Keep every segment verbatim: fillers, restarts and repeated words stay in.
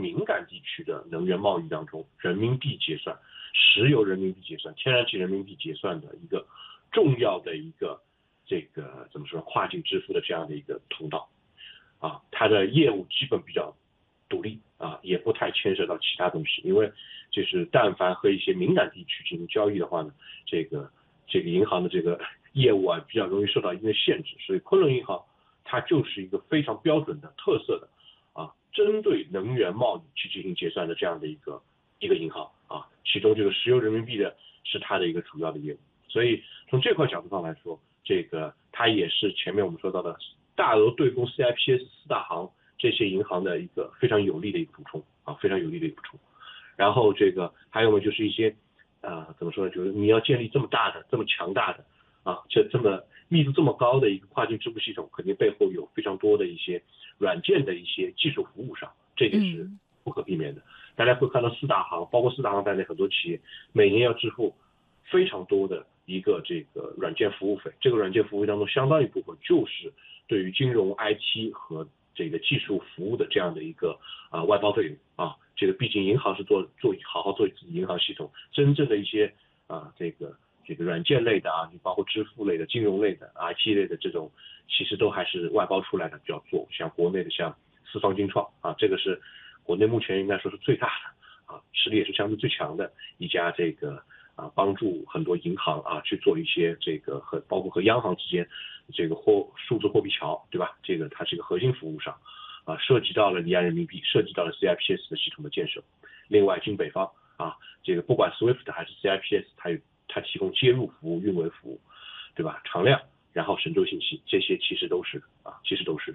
敏感地区的能源贸易当中，人民币结算、石油人民币结算、天然气人民币结算的一个重要的一个这个怎么说跨境支付的这样的一个通道啊，它的业务基本比较独立啊，也不太牵涉到其他东西，因为就是但凡和一些敏感地区进行交易的话呢，这个这个银行的这个业务啊比较容易受到一定的限制，所以昆仑银行它就是一个非常标准的特色的啊，针对能源贸易去进行结算的这样的一个一个银行啊，其中这个石油人民币的是它的一个主要的业务，所以从这块角度上来说，这个它也是前面我们说到的大额对公 C I P S 四大行这些银行的一个非常有力的一个补充啊，非常有力的一个补充。然后这个还有呢，就是一些呃怎么说呢，就是你要建立这么大的、这么强大的啊，这这么密度这么高的一个跨境支付系统，肯定背后有非常多的一些软件的一些技术服务上，这点是不可避免的。嗯、大家会看到四大行，包括四大行在内很多企业每年要支付非常多的一个这个软件服务费，这个软件服务当中相当一部分就是对于金融 I T 和这个技术服务的这样的一个啊、呃、外包费用啊，这个毕竟银行是做做好好做自己银行系统，真正的一些啊这个这个软件类的啊，你包括支付类的、金融类的、I T 类的这种，其实都还是外包出来的比较多。像国内的像四方金创啊，这个是国内目前应该说是最大的啊，实力也是相对最强的一家这个啊帮助很多银行啊去做一些这个和包括和央行之间这个货数字货币桥，对吧？这个它是一个核心服务商，啊，涉及到了离岸人民币，涉及到了 C I P S 的系统的建设。另外，京北方啊，这个不管 SWIFT 还是 C I P S， 它有它提供接入服务、运维服务，对吧？常量，然后神州信息，这些其实都是啊，其实都是。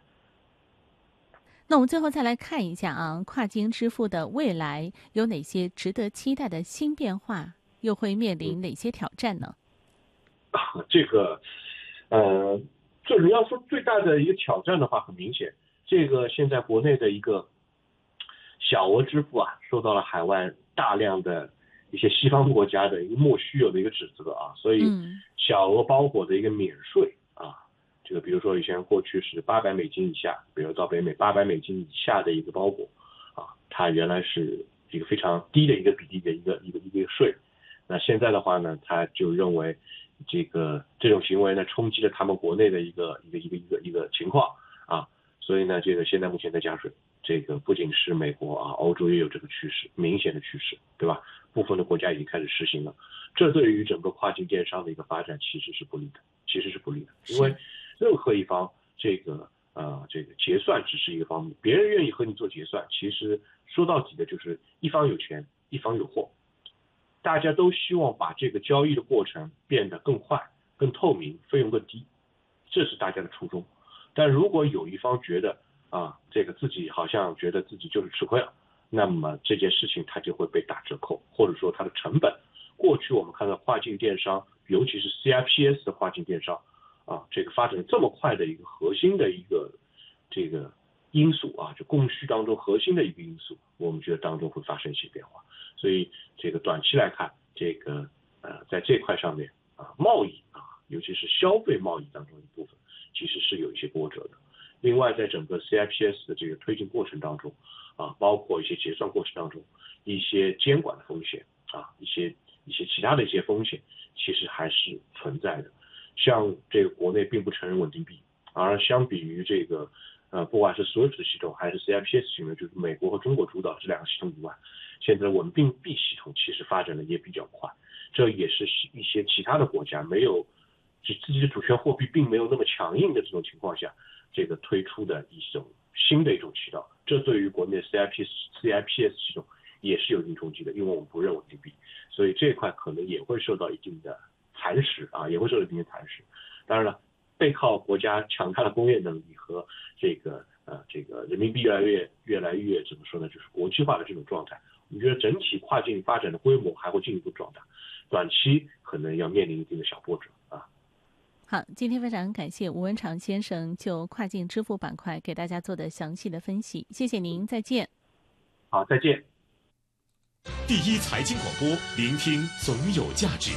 那我们最后再来看一下啊，跨境支付的未来有哪些值得期待的新变化，又会面临哪些挑战呢？ 啊，这个，呃，这你要说最大的一个挑战的话，很明显，这个现在国内的一个小额支付啊，受到了海外大量的一些西方国家的一个莫须有的一个指责啊，所以小额包裹的一个免税啊，这个比如说以前过去是八百美金以下，比如到北美八百美金以下的一个包裹啊，它原来是一个非常低的一个比例的一个一个一个税，那现在的话呢，他就认为这个这种行为呢冲击了他们国内的一个一个一个一个一个情况啊，所以呢，这个现在目前在加税。这个不仅是美国啊，欧洲也有这个趋势，明显的趋势，对吧？部分的国家已经开始实行了，这对于整个跨境电商的一个发展其实是不利的，其实是不利的，因为任何一方这个呃这个结算只是一个方面，别人愿意和你做结算，其实说到底的就是一方有钱，一方有货，大家都希望把这个交易的过程变得更快、更透明，费用更低，这是大家的初衷。但如果有一方觉得啊，这个自己好像觉得自己就是吃亏了，那么这件事情它就会被打折扣，或者说它的成本。过去我们看到跨境电商，尤其是 C I P S 的跨境电商，啊，这个发展这么快的一个核心的一个这个因素啊，就供需当中核心的一个因素，我们觉得当中会发生一些变化。所以这个短期来看，这个呃在这块上面啊，贸易啊，尤其是消费贸易当中一部分，其实是有一些波折的。另外，在整个 C I P S 的这个推进过程当中，啊，包括一些结算过程当中，一些监管的风险啊，一些一些其他的一些风险，其实还是存在的。像这个国内并不承认稳定币，而相比于这个呃，不管是 SWIFT 系统还是 C I P S 系统，就是美国和中国主导这两个系统以外，现在稳定币系统其实发展的也比较快，这也是一些其他的国家没有就自己的主权货币并没有那么强硬的这种情况下。这个推出的一种新的一种渠道，这对于国内 C I P S C I P S 系统也是有一定冲击的，因为我们不认稳定币，所以这块可能也会受到一定的蚕食啊，也会受到一定的蚕食。当然了，背靠国家强大的工业能力和这个呃这个人民币越来越越来越怎么说呢，就是国际化的这种状态，我们觉得整体跨境发展的规模还会进一步壮大，短期可能要面临一定的小波折啊。 好，今天非常感谢吴文长先生就跨境支付板块给大家做的详细的分析，谢谢您，再见。 好，再见。 第一财经广播，聆听总有价值。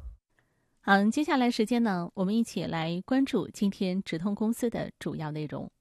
好，接下来时间呢，我们一起来关注今天直通公司的主要内容。